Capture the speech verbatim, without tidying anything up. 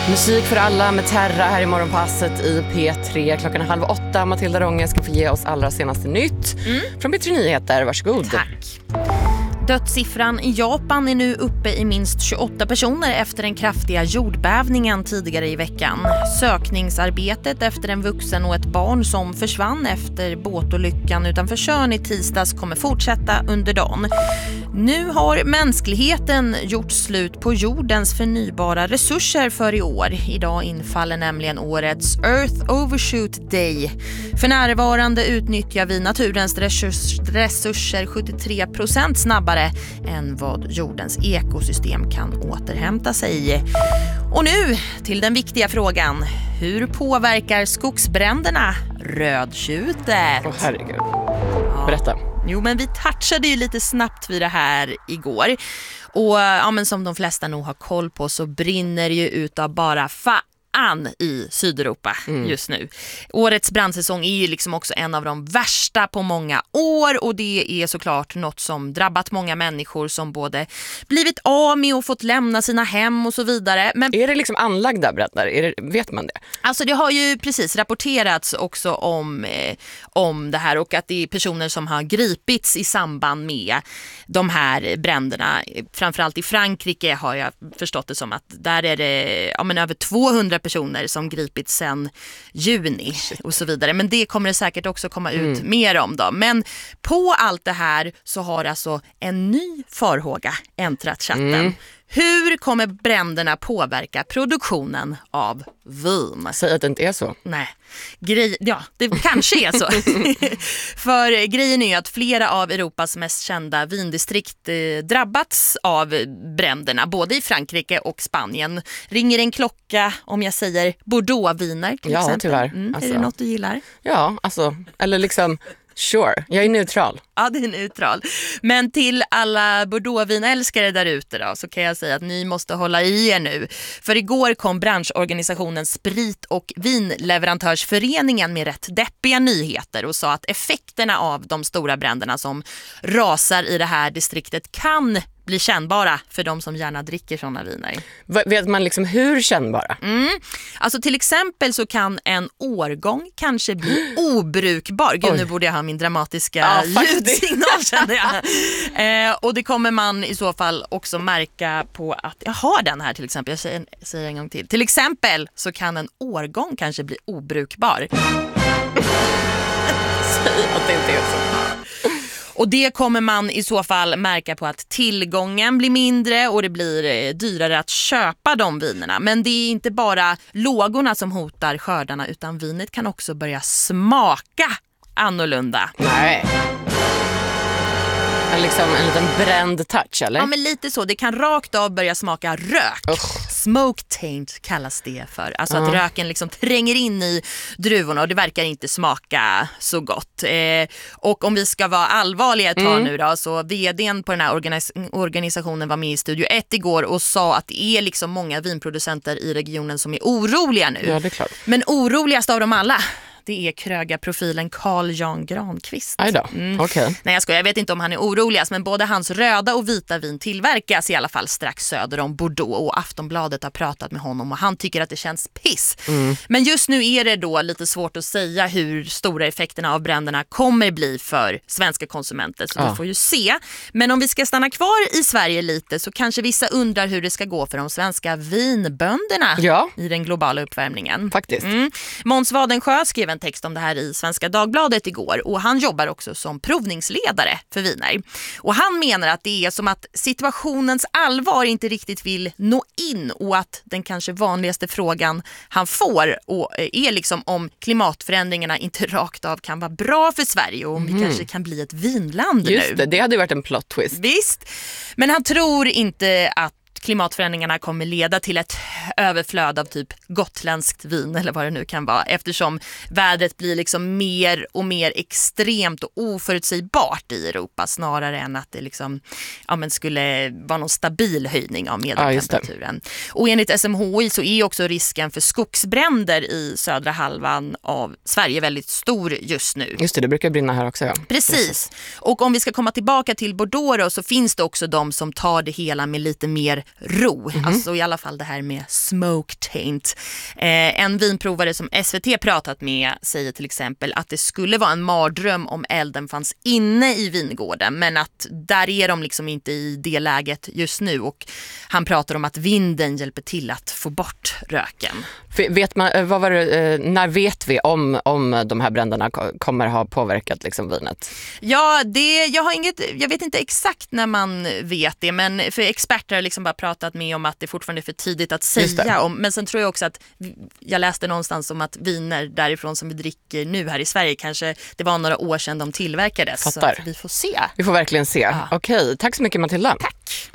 Musik för alla med Terra här i morgonpasset i P tre. Klockan är halv åtta. Matilda Ronge ska få ge oss allra senaste nytt mm. från P tre Nyheter. Varsågod. Tack. Dödssiffran i Japan är nu uppe i minst tjugoåtta personer efter den kraftiga jordbävningen tidigare i veckan. Sökningsarbetet efter en vuxen och ett barn som försvann efter båtolyckan utanför Tjörn i tisdags kommer fortsätta under dagen. Nu har mänskligheten gjort slut på jordens förnybara resurser för i år. Idag infaller nämligen årets Earth Overshoot Day. För närvarande utnyttjar vi naturens resurser sjuttiotre procent snabbare än vad jordens ekosystem kan återhämta sig. Och nu till den viktiga frågan. Hur påverkar skogsbränderna rödtjutet? Åh herregud. Berätta. Jo, men vi touchade ju lite snabbt vid det här igår. Och ja, men som de flesta nog har koll på så brinner det ju utav bara fa i Sydeuropa mm. just nu. Årets brandsäsong är ju liksom också en av de värsta på många år och det är såklart något som drabbat många människor som både blivit av med och fått lämna sina hem och så vidare. Men är det liksom anlagda bränder? Är det, vet man det? Alltså det har ju precis rapporterats också om, eh, om det här och att det är personer som har gripits i samband med de här bränderna. Framförallt i Frankrike har jag förstått det som att där är det ja, men över tvåhundra personer som gripits sedan juni och så vidare. Men det kommer det säkert också komma ut mm. mer om då. Men på allt det här så har alltså en ny farhåga äntrat chatten. Mm. Hur kommer bränderna påverka produktionen av vin? Säg att det inte är så. Nej, Grej, ja, det kanske är så. För grejen är ju att flera av Europas mest kända vindistrikt eh, drabbats av bränderna, både i Frankrike och Spanien. Ringer en klocka om jag säger Bordeaux-viner till ja, exempel? Tyvärr. Mm, alltså. Är det något du gillar? Ja, alltså, eller liksom... Sure, jag är neutral. Ja, det är neutral. Men till alla Bordeaux-vinälskare där ute då, så kan jag säga att ni måste hålla i er nu. För igår kom branschorganisationen Sprit- och vinleverantörsföreningen med rätt deppiga nyheter och sa att effekterna av de stora bränderna som rasar i det här distriktet kan bli kännbara för de som gärna dricker sådana viner. V- vet man liksom hur kännbara? Mm. Alltså till exempel så kan en årgång kanske bli obrukbar. Gud, Oj. nu borde jag ha min dramatiska ja, ljudsignal känner jag. eh, och det kommer man i så fall också märka på att jag har den här till exempel. Jag säger, säger en gång till. Till exempel så kan en årgång kanske bli obrukbar. Säg att det inte är så. Och det kommer man i så fall märka på att tillgången blir mindre och det blir dyrare att köpa de vinerna. Men det är inte bara lågorna som hotar skördarna utan vinet kan också börja smaka annorlunda. Nej. En, liksom, en liten bränd touch, eller? Ja, men lite så. Det kan rakt av börja smaka rök. Usch. Smoke taint kallas det för. Alltså uh-huh. att röken liksom tränger in i druvorna och det verkar inte smaka så gott. Eh, och om vi ska vara allvarliga ett tag mm. nu då, så vdn på den här organis- organisationen var med i Studio ett igår och sa att det är liksom många vinproducenter i regionen som är oroliga nu. Ja, det är klart. Men oroligast av dem alla, det är krögarprofilen Carl Jan Granqvist. Aj då, mm. okej. Okay. Nej, jag skojar, jag vet inte om han är oroligast, men både hans röda och vita vin tillverkas i alla fall strax söder om Bordeaux och Aftonbladet har pratat med honom och han tycker att det känns piss. Mm. Men just nu är det då lite svårt att säga hur stora effekterna av bränderna kommer bli för svenska konsumenter, så ja. vi får ju se. Men om vi ska stanna kvar i Sverige lite så kanske vissa undrar hur det ska gå för de svenska vinbönderna ja. i den globala uppvärmningen. Faktiskt. Mm. Måns Wadenskö skrev en text om det här i Svenska Dagbladet igår och han jobbar också som provningsledare för viner. Och han menar att det är som att situationens allvar inte riktigt vill nå in och att den kanske vanligaste frågan han får och är liksom om klimatförändringarna inte rakt av kan vara bra för Sverige och om mm. vi kanske kan bli ett vinland Just nu. det, det hade ju varit en plot twist. Visst, men han tror inte att klimatförändringarna kommer leda till ett överflöd av typ gotländskt vin eller vad det nu kan vara, eftersom vädret blir liksom mer och mer extremt och oförutsägbart i Europa snarare än att det liksom ja, men skulle vara någon stabil höjning av medeltemperaturen. Ja, och enligt S M H I så är också risken för skogsbränder i södra halvan av Sverige väldigt stor just nu. Just det, det brukar brinna här också. Ja. Precis. Och om vi ska komma tillbaka till Bordeaux då, så finns det också de som tar det hela med lite mer ro. Mm-hmm. Alltså i alla fall det här med smoke taint. Eh, en vinprovare som S V T pratat med säger till exempel att det skulle vara en mardröm om elden fanns inne i vingården, men att där är de liksom inte i det läget just nu, och han pratar om att vinden hjälper till att få bort röken. Vet man, vad var det, när vet vi om, om de här bränderna kommer ha påverkat liksom vinet? Ja, det, jag, har inget, jag vet inte exakt när man vet det, men för experter har liksom bara pratat med om att det fortfarande är för tidigt att säga om. Men sen tror jag också att jag läste någonstans om att viner därifrån som vi dricker nu här i Sverige, kanske det var några år sedan de tillverkades. Fattar. Så att vi får se. Vi får verkligen se. Ja. Okej, tack så mycket Matilda. Tack.